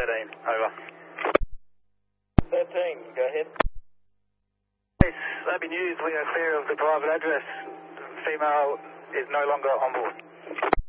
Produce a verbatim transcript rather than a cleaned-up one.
thirteen, over. thirteen, go ahead. Yes, Abbey News, we are clear of the private address. Female is no longer on board.